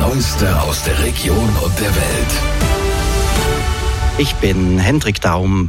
Neueste aus der Region und der Welt. Ich bin Hendrik Daum.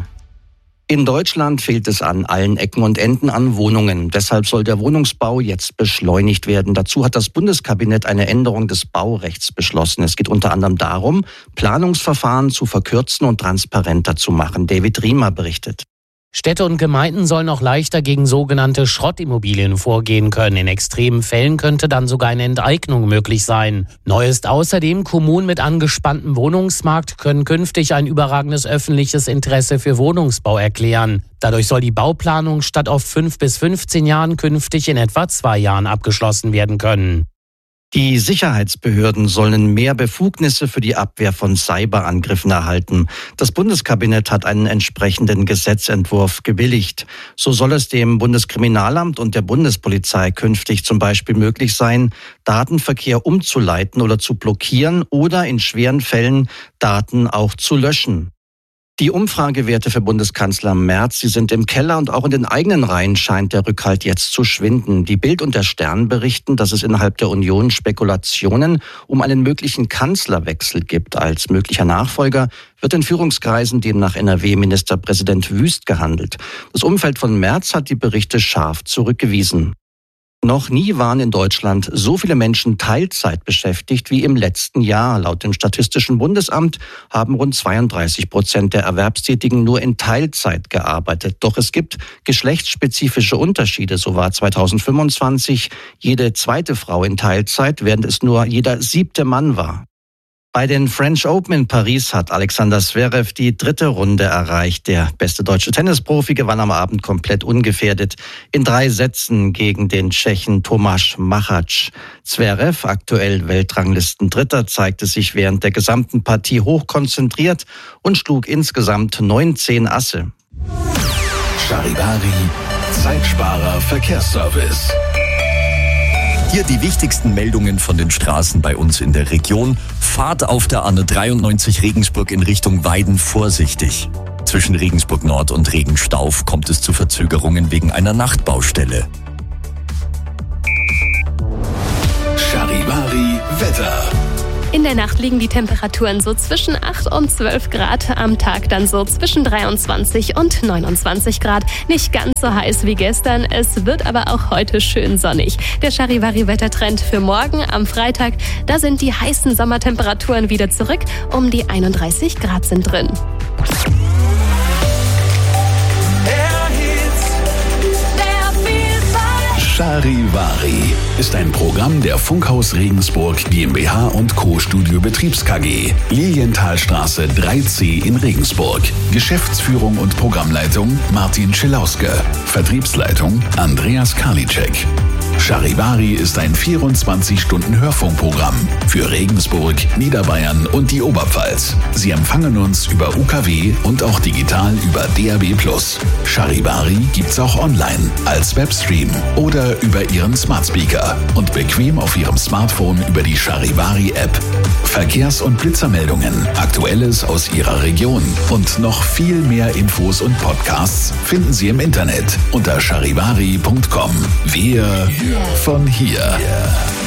In Deutschland fehlt es an allen Ecken und Enden an Wohnungen. Deshalb soll der Wohnungsbau jetzt beschleunigt werden. Dazu hat das Bundeskabinett eine Änderung des Baurechts beschlossen. Es geht unter anderem darum, Planungsverfahren zu verkürzen und transparenter zu machen. David Riemer berichtet. Städte und Gemeinden sollen auch leichter gegen sogenannte Schrottimmobilien vorgehen können. In extremen Fällen könnte dann sogar eine Enteignung möglich sein. Neu ist außerdem, Kommunen mit angespanntem Wohnungsmarkt können künftig ein überragendes öffentliches Interesse für Wohnungsbau erklären. Dadurch soll die Bauplanung statt auf 5 bis 15 Jahren künftig in etwa 2 Jahren abgeschlossen werden können. Die Sicherheitsbehörden sollen mehr Befugnisse für die Abwehr von Cyberangriffen erhalten. Das Bundeskabinett hat einen entsprechenden Gesetzentwurf gebilligt. So soll es dem Bundeskriminalamt und der Bundespolizei künftig zum Beispiel möglich sein, Datenverkehr umzuleiten oder zu blockieren oder in schweren Fällen Daten auch zu löschen. Die Umfragewerte für Bundeskanzler Merz, sie sind im Keller und auch in den eigenen Reihen scheint der Rückhalt jetzt zu schwinden. Die Bild und der Stern berichten, dass es innerhalb der Union Spekulationen um einen möglichen Kanzlerwechsel gibt. Als möglicher Nachfolger wird in Führungskreisen demnach NRW-Ministerpräsident Wüst gehandelt. Das Umfeld von Merz hat die Berichte scharf zurückgewiesen. Noch nie waren in Deutschland so viele Menschen Teilzeit beschäftigt wie im letzten Jahr. Laut dem Statistischen Bundesamt haben rund 32% der Erwerbstätigen nur in Teilzeit gearbeitet. Doch es gibt geschlechtsspezifische Unterschiede. So war 2025 jede zweite Frau in Teilzeit, während es nur jeder 7. Mann war. Bei den French Open in Paris hat Alexander Zverev die 3. Runde erreicht. Der beste deutsche Tennisprofi gewann am Abend komplett ungefährdet in 3 Sätzen gegen den Tschechen Tomáš Machač. Zverev, aktuell Weltranglisten-Dritter, zeigte sich während der gesamten Partie hochkonzentriert und schlug insgesamt 19 Asse. Charivari, Zeitsparer Verkehrsservice. Hier die wichtigsten Meldungen von den Straßen bei uns in der Region. Fahrt auf der Anne 93 Regensburg in Richtung Weiden vorsichtig. Zwischen Regensburg Nord und Regenstauf kommt es zu Verzögerungen wegen einer Nachtbaustelle. Charivari Wetter. In der Nacht liegen die Temperaturen so zwischen 8 und 12 Grad, am Tag dann so zwischen 23 und 29 Grad. Nicht ganz so heiß wie gestern, es wird aber auch heute schön sonnig. Der Charivari-Wettertrend für morgen am Freitag, da sind die heißen Sommertemperaturen wieder zurück, um die 31 Grad sind drin. Charivari ist ein Programm der Funkhaus Regensburg GmbH und Co. Studio Betriebs KG. Lilienthalstraße 3C in Regensburg. Geschäftsführung und Programmleitung Martin Schilauske. Vertriebsleitung Andreas Karliczek. Charivari ist ein 24-Stunden-Hörfunkprogramm für Regensburg, Niederbayern und die Oberpfalz. Sie empfangen uns über UKW und auch digital über DAB+. Charivari gibt's auch online als Webstream oder über Ihren Smartspeaker und bequem auf Ihrem Smartphone über die Charivari-App. Verkehrs- und Blitzermeldungen, Aktuelles aus Ihrer Region und noch viel mehr Infos und Podcasts finden Sie im Internet unter charivari.com. Wir von hier.